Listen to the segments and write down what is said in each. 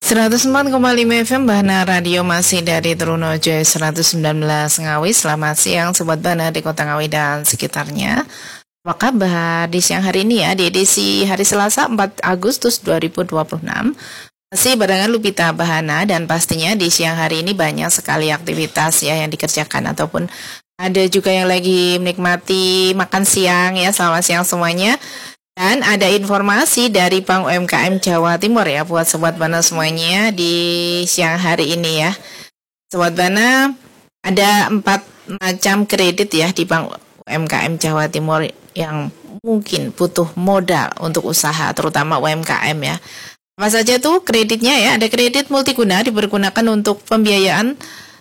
104,5 FM Bahana Radio masih dari Trunojo 119 Ngawi. Selamat siang Sobat Bahana di Kota Ngawi dan sekitarnya. Apa kabar di siang hari ini ya, di edisi hari Selasa 4 Agustus 2026. Masih barengan Lupita Bahana, dan pastinya di siang hari ini banyak sekali aktivitas ya yang dikerjakan, ataupun ada juga yang lagi menikmati makan siang ya. Selamat siang semuanya. Dan ada informasi dari Bank UMKM Jawa Timur ya buat Sobat Bana semuanya di siang hari ini ya. Sobat Bana, ada 4 macam kredit ya di Bank UMKM Jawa Timur yang mungkin butuh modal untuk usaha, terutama UMKM ya. Apa saja tuh kreditnya ya? Ada kredit multiguna dipergunakan untuk pembiayaan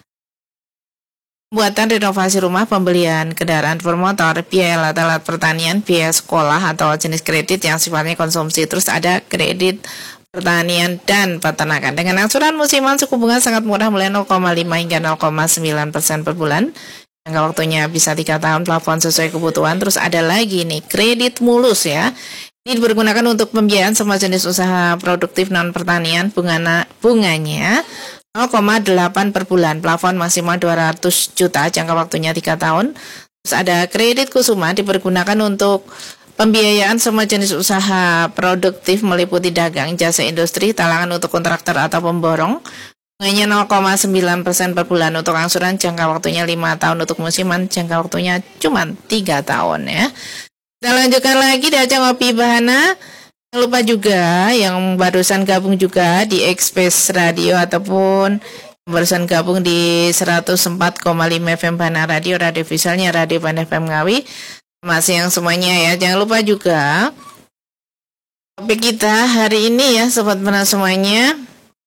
pembuatan renovasi rumah, pembelian kendaraan bermotor, biaya alat-alat pertanian, biaya sekolah atau jenis kredit yang sifatnya konsumsi. Terus ada kredit pertanian dan peternakan dengan angsuran musiman suku bunga sangat murah mulai 0,5 hingga 0,9% per bulan. Jangka waktunya bisa 3 tahun, plafon sesuai kebutuhan. Terus ada lagi nih kredit mulus ya. Ini dipergunakan untuk pembiayaan semua jenis usaha produktif non pertanian, bunganya 0,8 per bulan, plafon maksimal 200 juta, jangka waktunya 3 tahun. Terus ada kredit kusuma dipergunakan untuk pembiayaan semua jenis usaha produktif meliputi dagang, jasa industri, talangan untuk kontraktor atau pemborong. Bunganya 0,9% per bulan, untuk angsuran jangka waktunya 5 tahun, untuk musiman jangka waktunya cuma 3 tahun ya. Kita lanjutkan lagi di ajang Ngopi Bahana. Jangan lupa juga yang barusan gabung juga di Express Radio ataupun barusan gabung di 104,5 FM Bahana Radio, radio visualnya Radio Bahana FM Ngawi. Selamat siang semuanya ya. Jangan lupa juga topik kita hari ini ya Sobat Bahana semuanya,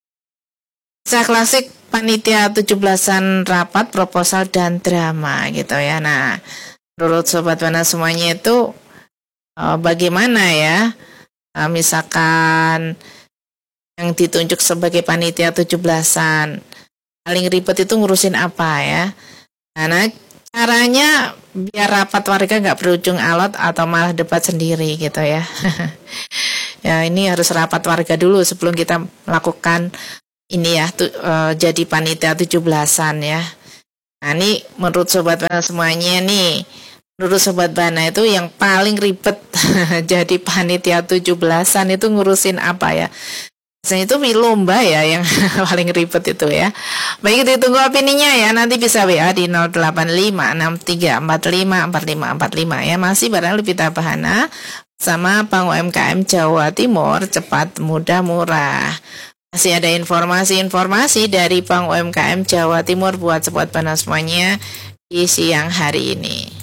kisah klasik panitia 17-an rapat, proposal dan drama gitu ya. Nah, menurut Sobat Bahana semuanya itu bagaimana ya? Misalkan yang ditunjuk sebagai panitia 17-an, paling ribet itu ngurusin apa ya? Nah, caranya biar rapat warga nggak berujung alot atau malah debat sendiri gitu ya. Ya, ini harus rapat warga dulu sebelum kita melakukan ini ya, jadi panitia 17-an ya. Nah, ini menurut Sobat Bana semuanya nih, menurut Sobat Bana itu yang paling ribet jadi panitia 17-an itu ngurusin apa ya? Biasanya itu lomba ya yang paling ribet itu ya. Baik, ditunggu opininya ya. Nanti bisa WA di 085634545545 ya. Masih bareng Lupita Bahana sama Bank UMKM Jawa Timur, cepat, mudah, murah. Masih ada informasi-informasi dari Bank UMKM Jawa Timur buat Sobat Bana semuanya di siang hari ini.